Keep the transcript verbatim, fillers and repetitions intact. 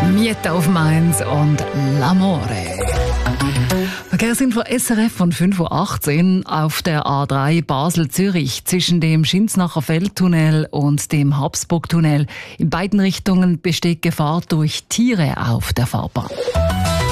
Miete auf Mainz und L'Amore. Verkehrsinfo S R F von fünf Uhr achtzehn auf der A drei Basel-Zürich zwischen dem Schinsnacher Feldtunnel und dem Habsburgtunnel. In beiden Richtungen besteht Gefahr durch Tiere auf der Fahrbahn.